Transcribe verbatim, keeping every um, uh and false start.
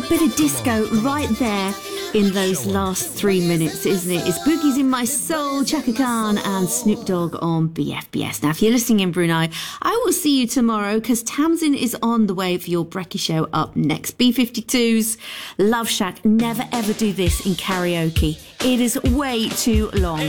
Bit of disco right there in those last three minutes, isn't it? It's Boogies in My Soul, Chaka Khan and Snoop Dogg on B F B S. Now, if you're listening in Brunei, I will see you tomorrow because Tamsin is on the way for your Brekkie Show up next. B fifty-two's Love Shack. Never ever do this in karaoke. It is way too long.